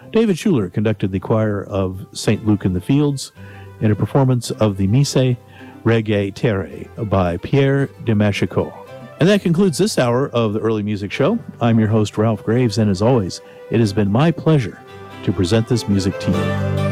David Schuler conducted the choir of St. Luke in the Fields in a performance of the Misse Reggae Terre by Pierre de Machico. And that concludes this hour of the Early Music Show. I'm your host, Ralph Graves, and as always, it has been my pleasure to present this music to you.